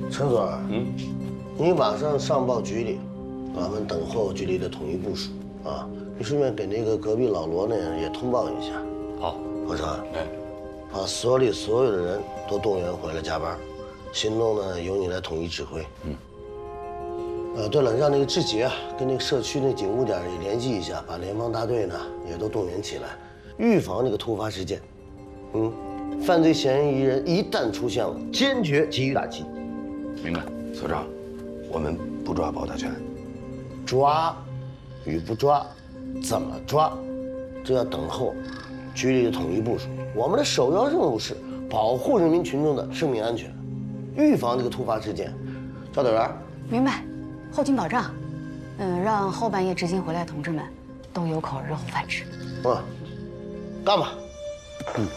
陈所，你马上上报局里，俺们等候局里的统一部署啊。你顺便给那个隔壁老罗呢也通报一下。 好， 我说， 哎， 把所里所有的人都动员回来加班，行动呢由你来统一指挥。对了，让那个志杰啊跟那个社区那警务点也联系一下，把联防大队呢也都动员起来，预防这个突发事件。犯罪嫌疑人一旦出现了，坚决给予打击。 明白。 所长，我们不抓包大全， 抓与不抓，怎么抓，这要等候局里的统一部署。我们的首要任务是保护人民群众的生命安全，预防这个突发事件。赵队员， 明白，后勤保障。让后半夜执勤回来的同志们都有口日后饭吃。 干吧。